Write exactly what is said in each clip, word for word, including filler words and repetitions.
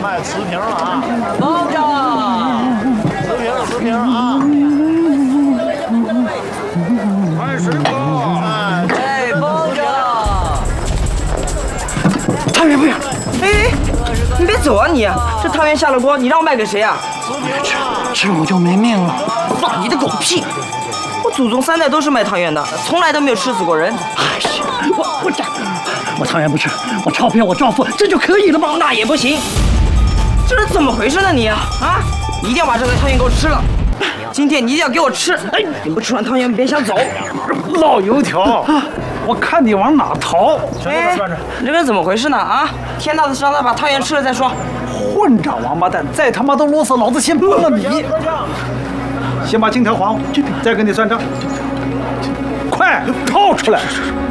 快持平了啊！ 放着， 持平了，持平啊！快水果！ 哎，放着。 汤圆不要！ 哎，你别走啊你！这汤圆下了锅，你让我卖给谁啊？ 吃吃我就没命了！ 放你的狗屁！我祖宗三代都是卖汤圆的，从来都没有吃死过人。 哎呀，我我这我汤圆不吃，我钞票我照付，这就可以了吗？ 那也不行，这是怎么回事呢你？啊，你一定要把这个汤圆给我吃了！今天你一定要给我吃！哎，你不吃完汤圆别想走！ 老油条，我看你往哪逃？ 哎，这个怎么回事呢？啊，天大的事让他把汤圆吃了再说。 混账王八蛋，再他妈的啰嗦，老子先崩了你！先把金条还我，再跟你算账。快掏出来！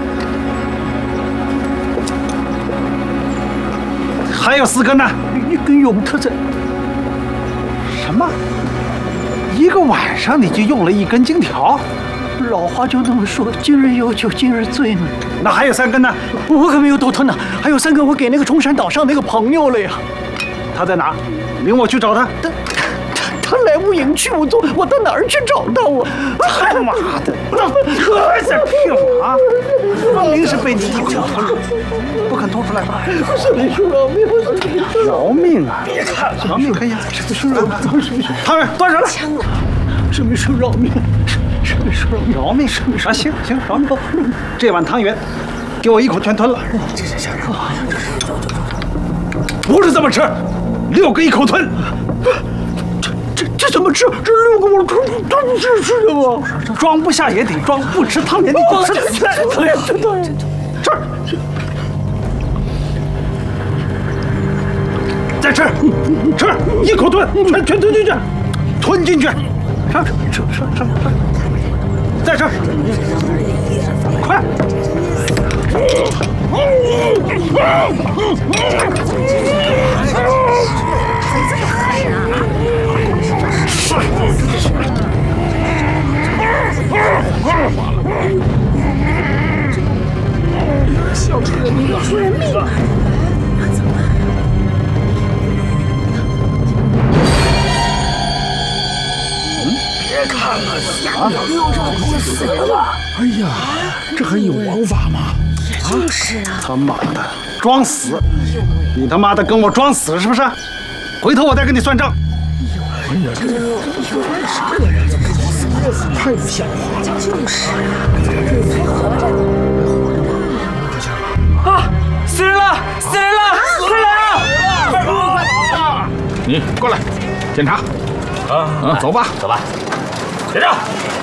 还有四根呢， 一根永特在。 什么？一个晚上你就用了一根金条？ 老话就那么说，今日有酒今日醉嘛。 那还有三根呢？ 我可没有多吞呢，还有三根我给那个中山岛上那个朋友了呀。 他在哪？领我去找他。 他他他来无影去无踪，我到哪儿去找他啊？ 他妈的！还在骗我啊！分明是被你一脚踏，不肯吐出来吧？ 是你说饶命，我是你说饶命啊！别看了，饶命可以啊！ 说饶命， 汤圆端上来。 是没说饶命，是没说饶命， 饶命是没说。行行，饶命。这碗汤圆，给我一口全吞了。 这是想让我不是这么吃，六个一口吞。 这这怎么吃？这六个我吞吞不下去的吗？ 装不下也得装，不吃汤圆你给我吃起来！ 汤圆，吃汤圆， 吃。再吃，吃，一口吞，全全吞进去，吞进去，上吃吃吃吃吃，再吃，快！ 笑出人命，出人命了！那怎么办？ 别看了，吓得又让我死了吧！哎呀，这还有王法吗？ 就是啊！ 他妈的，装死！你他妈的跟我装死是不是？回头我再跟你算账。 哎呀，这有人是个人怎么死的？太不像话了！ 就是啊，这还活着呢。 啊！死人了！死人了！快来啊！ 快跑！快跑！ 你过来，检查。啊啊，走吧， 走吧。检查。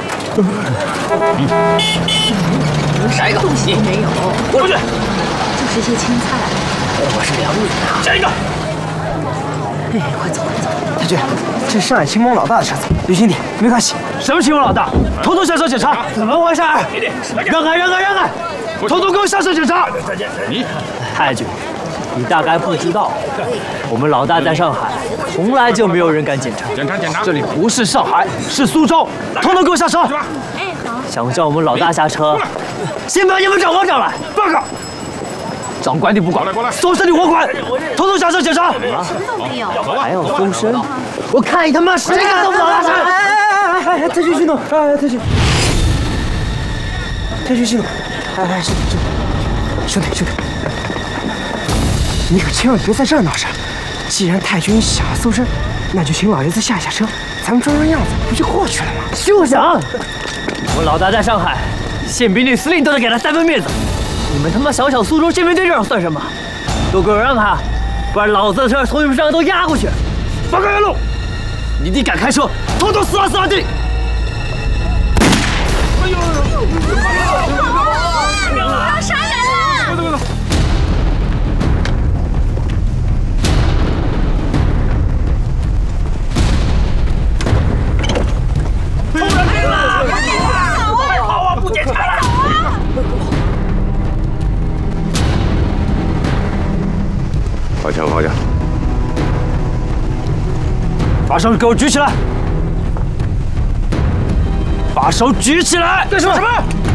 下一个，你没有， 过去。 就是些青菜。我是辽宁的。 下一个。 哎，快走快走！ 太君，这是上海青帮老大的车子，刘兄弟，没关系。 什么青帮老大？统统下车检查！怎么回事？让开让开让开！统统给我下车检查！ 你太君，你大概不知道，我们老大在上海，从来就没有人敢检查。 检查检查， 这里不是上海，是苏州，统统给我下车！ 哎，好。 想叫我们老大下车，先把你们长官找来。 报告。长官你不管，搜身你我管，统统下车检查。 什么都没有。 还要搜身？我看你他妈谁敢动老大身！ 哎哎哎哎！太君息怒！哎，太君，太君息怒！哎哎，兄弟兄弟兄弟，你可千万别在这儿闹事。既然太君想要搜身，那就请老爷子下下车，咱们装装样子，不就过去了吗？ 休想！我们老大在上海，宪兵队司令都得给他三分面子。你们他妈小小苏州宪兵队这样算什么？都给我让开，不然老子的车从你们身上都压过去！ 报告袁路，你弟敢开车，统统死了死了地！ 哎呦！要杀人了！ 偷人命了！快跑啊！不检查了！ 放枪放下！ 把手给我举起来！把手举起来！ 干什么？什么？